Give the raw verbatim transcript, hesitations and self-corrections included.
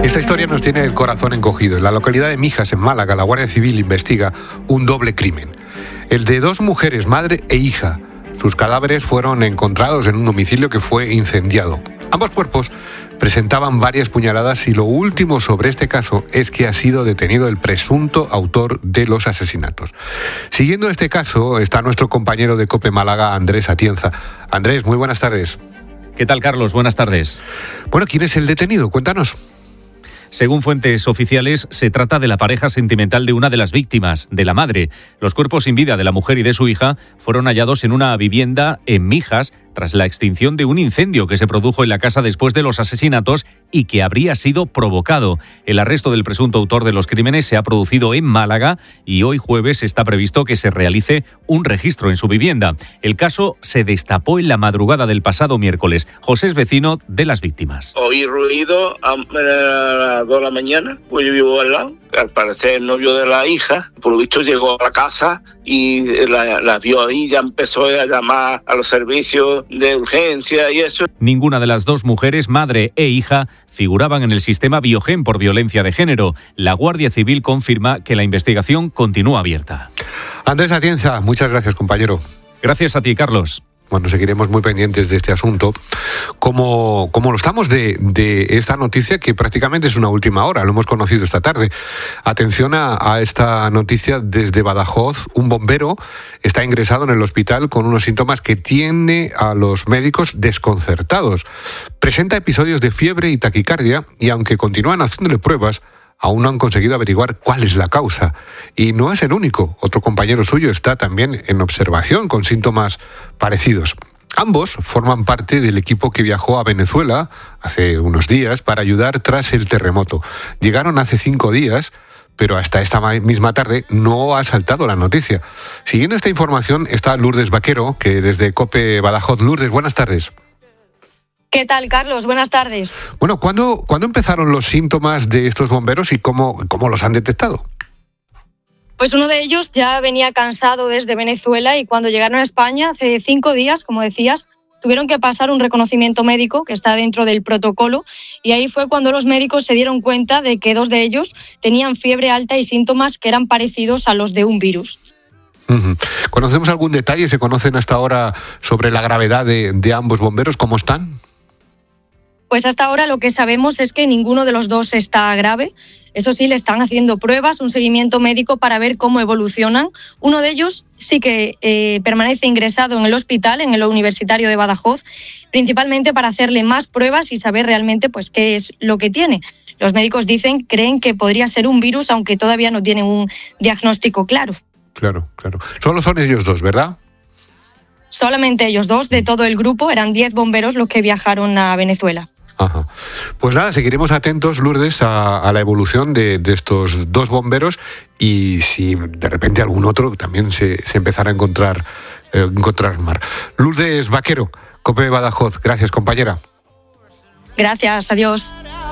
Esta historia nos tiene el corazón encogido. En la localidad de Mijas, en Málaga, la Guardia Civil investiga un doble crimen. El de dos mujeres, madre e hija. Sus cadáveres fueron encontrados en un domicilio que fue incendiado. Ambos cuerpos presentaban varias puñaladas y lo último sobre este caso es que ha sido detenido el presunto autor de los asesinatos. Siguiendo este caso está nuestro compañero de COPE Málaga, Andrés Atienza. Andrés, muy buenas tardes. ¿Qué tal, Carlos? Buenas tardes. Bueno, ¿quién es el detenido? Cuéntanos. Según fuentes oficiales, se trata de la pareja sentimental de una de las víctimas, de la madre. Los cuerpos sin vida de la mujer y de su hija fueron hallados en una vivienda en Mijas tras la extinción de un incendio que se produjo en la casa después de los asesinatos y que habría sido provocado. El arresto del presunto autor de los crímenes se ha producido en Málaga y hoy jueves está previsto que se realice un registro en su vivienda. El caso se destapó en la madrugada del pasado miércoles. José es vecino de las víctimas. Oí ruido a las dos de la mañana, pues yo vivo al lado. Al parecer el novio de la hija, por lo visto llegó a la casa y la, la vio ahí, ya empezó a llamar a los servicios de urgencia y eso. Ninguna de las dos mujeres, madre e hija, figuraban en el sistema Biogen por violencia de género. La Guardia Civil confirma que la investigación continúa abierta. Andrés Atienza, muchas gracias, compañero. Gracias a ti, Carlos. Bueno, seguiremos muy pendientes de este asunto, como, como lo estamos de, de esta noticia que prácticamente es una última hora, lo hemos conocido esta tarde. Atención a, a esta noticia desde Badajoz. Un bombero está ingresado en el hospital con unos síntomas que tiene a los médicos desconcertados. Presenta episodios de fiebre y taquicardia y aunque continúan haciéndole pruebas, aún no han conseguido averiguar cuál es la causa. Y no es el único. Otro compañero suyo está también en observación con síntomas parecidos. Ambos forman parte del equipo que viajó a Venezuela hace unos días para ayudar tras el terremoto. Llegaron hace cinco días, pero hasta esta misma tarde no ha saltado la noticia. Siguiendo esta información está Lourdes Vaquero, que desde COPE Badajoz. Lourdes, buenas tardes. ¿Qué tal, Carlos? Buenas tardes. Bueno, ¿cuándo, ¿cuándo empezaron los síntomas de estos bomberos y cómo, cómo los han detectado? Pues uno de ellos ya venía cansado desde Venezuela y cuando llegaron a España hace cinco días, como decías, tuvieron que pasar un reconocimiento médico que está dentro del protocolo y ahí fue cuando los médicos se dieron cuenta de que dos de ellos tenían fiebre alta y síntomas que eran parecidos a los de un virus. Uh-huh. ¿Conocemos algún detalle? ¿Se conocen hasta ahora sobre la gravedad de, de ambos bomberos? ¿Cómo están? Pues hasta ahora lo que sabemos es que ninguno de los dos está grave. Eso sí, le están haciendo pruebas, un seguimiento médico para ver cómo evolucionan. Uno de ellos sí que eh, permanece ingresado en el hospital, en el Universitario de Badajoz, principalmente para hacerle más pruebas y saber realmente pues, qué es lo que tiene. Los médicos dicen, creen que podría ser un virus, aunque todavía no tienen un diagnóstico claro. Claro, claro. Solo son ellos dos, ¿verdad? Solamente ellos dos, de todo el grupo, eran diez bomberos los que viajaron a Venezuela. Ajá. Pues nada, seguiremos atentos, Lourdes, a, a la evolución de, de estos dos bomberos y si de repente algún otro también se, se empezara a encontrar, eh, encontrar mar. Lourdes Vaquero, COPE Badajoz. Gracias, compañera. Gracias, adiós.